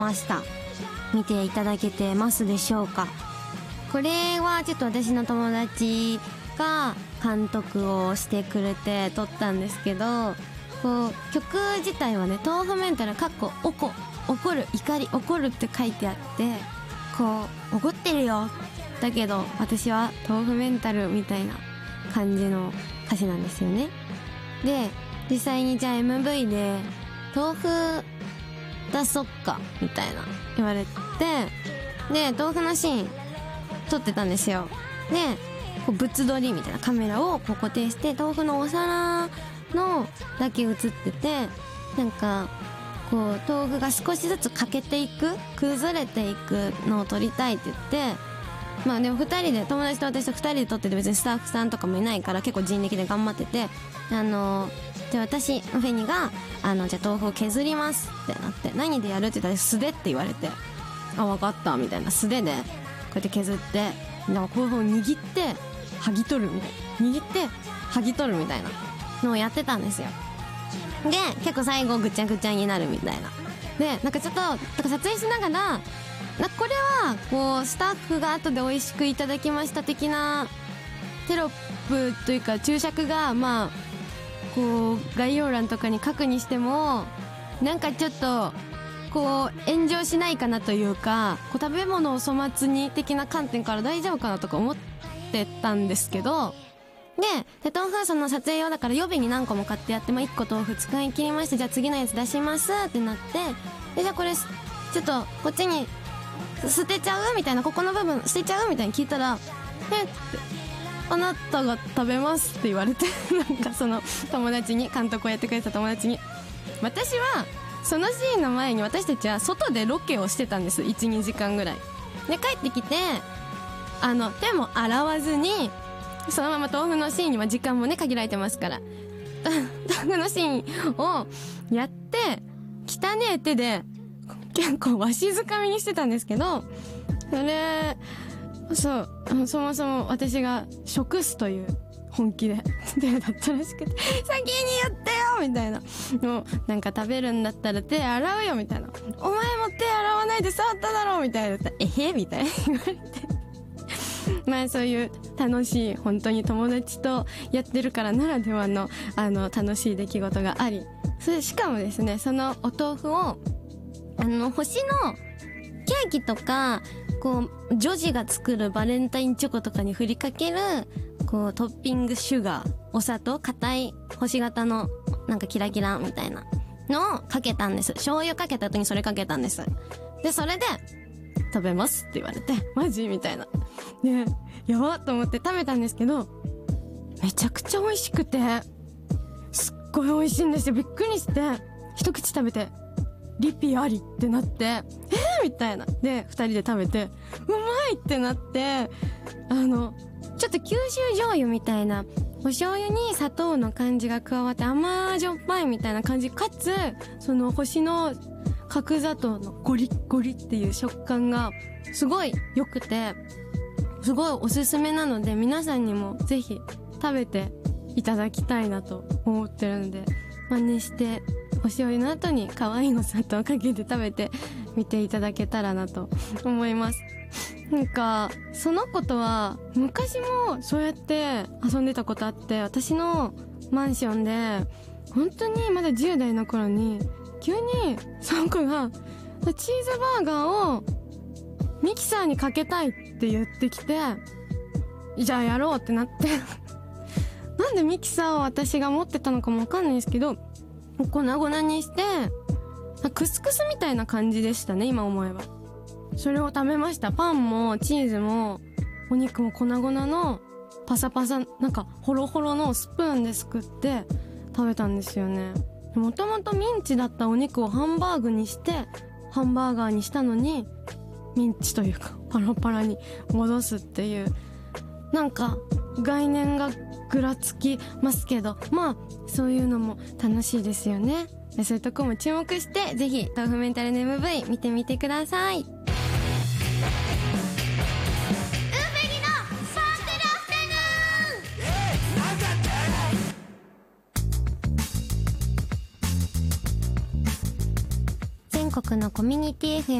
ました。見ていただけてますでしょうか。これはちょっと私の友達が監督をしてくれて撮ったんですけど、こう曲自体はね、豆腐メンタル怒る、怒り、怒るって書いてあって、こう怒ってるよ、だけど私は豆腐メンタルみたいな感じの歌詞なんですよね。で、実際にじゃあ MV で豆腐出そっかみたいな言われて、で豆腐のシーン撮ってたんですよ。でこう物撮りみたいなカメラをこう固定して、豆腐のお皿のだけ映ってて、なんかこう豆腐が少しずつ欠けていく、崩れていくのを撮りたいって言って、まあでも2人で、友達と私と2人で撮ってて、別にスタッフさんとかもいないから結構人力で頑張ってて、じゃあ私フェニがじゃあ豆腐を削りますってなって、何でやるって言ったら素手って言われて、あ、分かったみたいな、素手でこうやって削って、なんか豆腐を握って剥ぎ取るみたいな、握って剥ぎ取るみたいなのをやってたんですよ。で結構最後ぐちゃぐちゃになるみたいな。でなんかちょっと撮影しながら、これはこうスタッフが後で美味しくいただきました的なテロップというか注釈が、まあこう概要欄とかに書くにしても、なんかちょっとこう炎上しないかなというか、こう食べ物を粗末に的な観点から大丈夫かなとか思ってたんですけど、で豆腐その撮影用だから予備に何個も買ってやって、1個豆腐使い切りまして、じゃあ次のやつ出しますってなって、でじゃあこれちょっとこっちに捨てちゃうみたいな、ここの部分捨てちゃうみたいに聞いたら、あなたが食べますって言われてなんかその友達に、監督をやってくれた友達に、私はそのシーンの前に私たちは外でロケをしてたんです、 1,2 時間ぐらいで。帰ってきて手も洗わずにそのまま豆腐のシーンには時間もね限られてますから豆腐のシーンをやって、汚ねえ手で結構わしづかみにしてたんですけど、そもそも私が食すという本気でだったらしくて、先に言ってよみたいな、もうなんか食べるんだったら手洗うよみたいな、お前も手洗わないで触っただろうみたいな、えへみたいな言われてまあそういう楽しい、本当に友達とやってるからならではの楽しい出来事があり、しかもですね、そのお豆腐を星のケーキとか、こう女児が作るバレンタインチョコとかに振りかけるこうトッピングシュガー、お砂糖、硬い星型のなんかキラキラみたいなのをかけたんです。醤油かけた後にそれかけたんです。でそれで食べますって言われて、マジみたいなで、やばっと思って食べたんですけど、めちゃくちゃ美味しくて、すっごい美味しいんですよ。びっくりして、一口食べてリピありってなって、みたいな。で二人で食べてうまいってなって、ちょっと九州醤油みたいな、お醤油に砂糖の感じが加わって甘じょっぱいみたいな感じ、かつその星の角砂糖のゴリッゴリっていう食感がすごい良くて、すごいおすすめなので、皆さんにもぜひ食べていただきたいなと思ってるので、真似してお醤油の後に可愛いお砂糖をかけて食べてみていただけたらなと思います。なんかその子とは昔もそうやって遊んでたことあって、私のマンションで本当にまだ10代の頃に急にその子がチーズバーガーをミキサーにかけたいって言ってきて、じゃあやろうってなってなんでミキサーを私が持ってたのかもわかんないんですけど、粉々にしてクスクスみたいな感じでしたね、今思えば。それを食べました。パンもチーズもお肉も粉々のパサパサ、なんかホロホロのスプーンですくって食べたんですよね。もともとミンチだったお肉をハンバーグにしてハンバーガーにしたのに、ミンチというかパラパラに戻すっていう、なんか概念がぐらつきますけど、まあそういうのも楽しいですよね。そういうとこも注目して、ぜひ豆腐メンタルの MV 見てみてください。前全国のコミュニティ FM